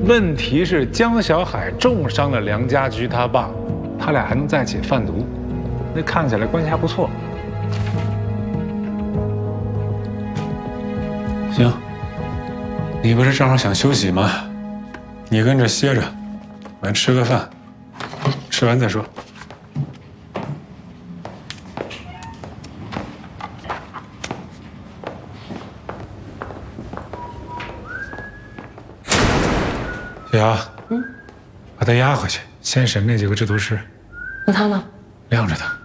问题是江小海重伤了梁家驹他爸，他俩还能在一起贩毒，那看起来关系还不错。行，你不是正好想休息吗？你跟着歇着，俺吃个饭，吃完再说。小姚，把他押回去，先审那几个制毒师。 那他呢？ 晾着他。